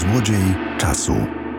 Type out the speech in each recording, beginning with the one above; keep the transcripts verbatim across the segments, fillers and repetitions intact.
Złodziej czasu.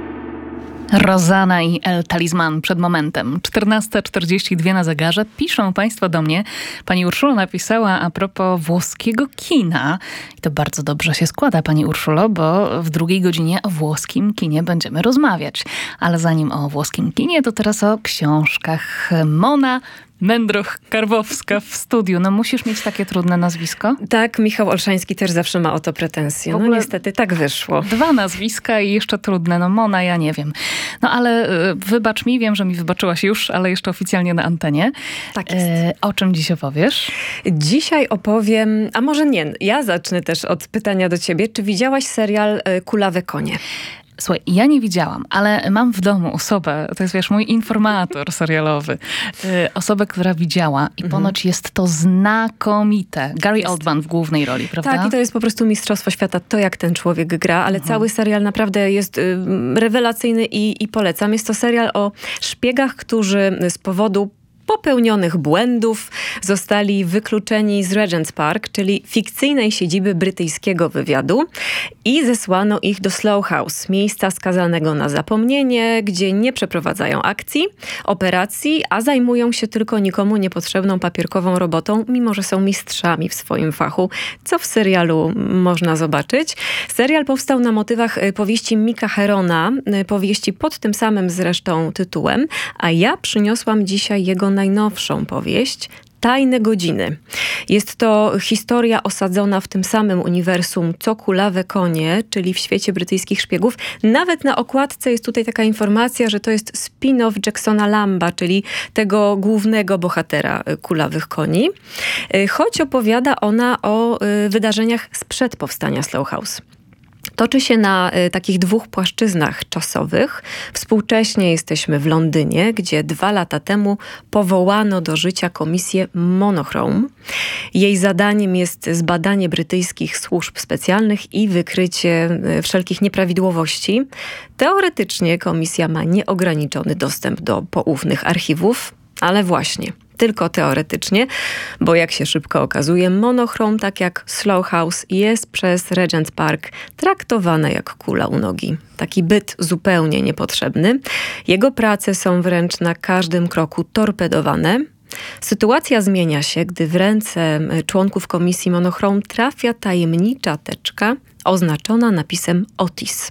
Rozana i El Talisman przed momentem. czternasta czterdzieści dwa na zegarze. Piszą Państwo do mnie. Pani Urszula napisała a propos włoskiego kina. I to bardzo dobrze się składa, Pani Urszulo, bo w drugiej godzinie o włoskim kinie będziemy rozmawiać. Ale zanim o włoskim kinie, to teraz o książkach. Mona Mendroch-Karwowska w studiu. No musisz mieć takie trudne nazwisko? Tak, Michał Olszański też zawsze ma o to pretensje. No niestety tak wyszło. Dwa nazwiska i jeszcze trudne. No Mona, ja nie wiem. No ale y, wybacz mi, wiem, że mi wybaczyłaś już, ale jeszcze oficjalnie na antenie. Tak jest. E, o czym dziś opowiesz? Dzisiaj opowiem, a może nie, ja zacznę też od pytania do ciebie. Czy widziałaś serial y, Kulawe konie? Słuchaj, ja nie widziałam, ale mam w domu osobę, to jest wiesz, mój informator serialowy, yy, osobę, która widziała i ponoć jest to znakomite. Gary jest. Oldman w głównej roli, prawda? Tak, i to jest po prostu mistrzostwo świata, to jak ten człowiek gra, ale mhm. cały serial naprawdę jest y, rewelacyjny i, i polecam. Jest to serial o szpiegach, którzy z powodu popełnionych błędów zostali wykluczeni z Regent's Park, czyli fikcyjnej siedziby brytyjskiego wywiadu i zesłano ich do Slough House, miejsca skazanego na zapomnienie, gdzie nie przeprowadzają akcji, operacji, a zajmują się tylko nikomu niepotrzebną papierkową robotą, mimo że są mistrzami w swoim fachu, co w serialu można zobaczyć. Serial powstał na motywach powieści Micka Herona, powieści pod tym samym zresztą tytułem, a ja przyniosłam dzisiaj jego najnowszą powieść, Tajne godziny. Jest to historia osadzona w tym samym uniwersum co Kulawe konie, czyli w świecie brytyjskich szpiegów. Nawet na okładce jest tutaj taka informacja, że to jest spin-off Jacksona Lamba, czyli tego głównego bohatera Kulawych koni. Choć opowiada ona o wydarzeniach sprzed powstania Slough House. Toczy się na y, takich dwóch płaszczyznach czasowych. Współcześnie jesteśmy w Londynie, gdzie dwa lata temu powołano do życia komisję Monochrome. Jej zadaniem jest zbadanie brytyjskich służb specjalnych i wykrycie y, wszelkich nieprawidłowości. Teoretycznie komisja ma nieograniczony dostęp do poufnych archiwów, ale właśnie tylko teoretycznie, bo jak się szybko okazuje, Monochrome, tak jak Slough House, jest przez Regent's Park traktowane jak kula u nogi. Taki byt zupełnie niepotrzebny. Jego prace są wręcz na każdym kroku torpedowane. Sytuacja zmienia się, gdy w ręce członków komisji Monochrome trafia tajemnicza teczka oznaczona napisem Otis.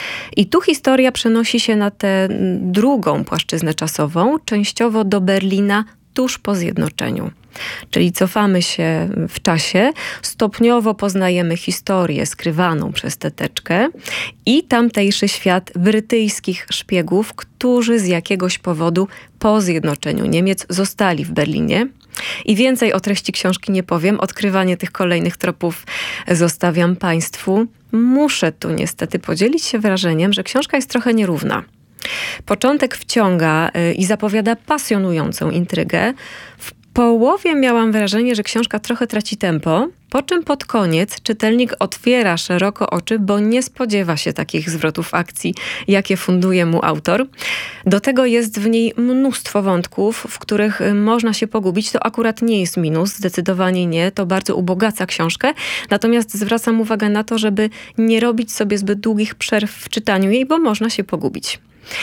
I tu historia przenosi się na tę drugą płaszczyznę czasową, częściowo do Berlina tuż po zjednoczeniu. Czyli cofamy się w czasie, stopniowo poznajemy historię skrywaną przez tę teczkę i tamtejszy świat brytyjskich szpiegów, którzy z jakiegoś powodu po zjednoczeniu Niemiec zostali w Berlinie. I więcej o treści książki nie powiem. Odkrywanie tych kolejnych tropów zostawiam Państwu. Muszę tu niestety podzielić się wrażeniem, że książka jest trochę nierówna. Początek wciąga i zapowiada pasjonującą intrygę. W połowie miałam wrażenie, że książka trochę traci tempo, po czym pod koniec czytelnik otwiera szeroko oczy, bo nie spodziewa się takich zwrotów akcji, jakie funduje mu autor. Do tego jest w niej mnóstwo wątków, w których można się pogubić. To akurat nie jest minus, zdecydowanie nie. To bardzo ubogaca książkę. Natomiast zwracam uwagę na to, żeby nie robić sobie zbyt długich przerw w czytaniu jej, bo można się pogubić.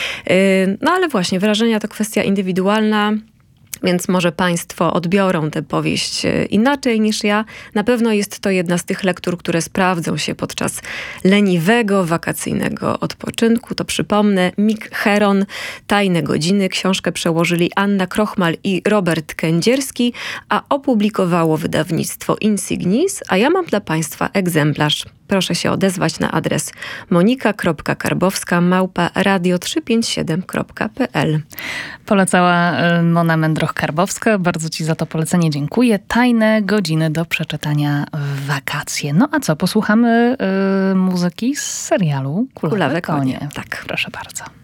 No ale właśnie, wrażenia to kwestia indywidualna, więc może Państwo odbiorą tę powieść inaczej niż ja. Na pewno jest to jedna z tych lektur, które sprawdzą się podczas leniwego, wakacyjnego odpoczynku. To przypomnę, Mick Heron, Tajne godziny. Książkę przełożyli Anna Krochmal i Robert Kędzierski, a opublikowało wydawnictwo Insignis, a ja mam dla Państwa egzemplarz. Proszę się odezwać na adres monika kropka karbowska małpa radio trzysta pięćdziesiąt siedem kropka p l. Polecała Mona Mendroch-Karwowska. Bardzo Ci za to polecenie dziękuję. Tajne godziny do przeczytania w wakacje. No a co, posłuchamy y, muzyki z serialu Kulawe, Kulawe konie. konie. Tak, proszę bardzo.